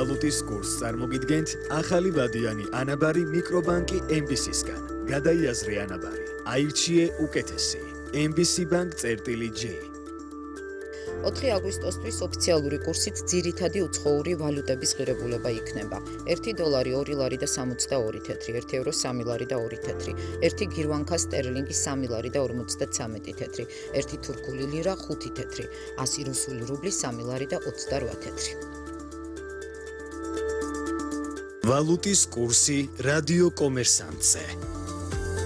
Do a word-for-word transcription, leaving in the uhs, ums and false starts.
ვალუტის კურსს წარმოგიდგენთ ახალი ვადიანი ანაბარი მიკრობანკი ემ ბი სისგან. გადაიაზრე ანაბარი. აირჩიე უკეთესი. ემ ბი სი ბანკ წერტილი ჯი. ოთხი აგვისტოსთვის ოფიციალური კურსით ძირითადი უცხოური ვალუტების ღირებულება იქნება. ერთი დოლარი ორი ლარი და სამოცდაორი თეთრი, ერთი ევრო სამი ლარი და ორი თეთრი, ერთი გირვანქა სტერლინგი სამი ლარი და ორმოცდათვრამეტი თეთრი, ერთი თურქული ლირა ხუთი თეთრი, ასი რუსული რუბლი სამი ლარი და ოცდარვა თეთრი. ვალუტის კურსი რადიო კომერსანტზე.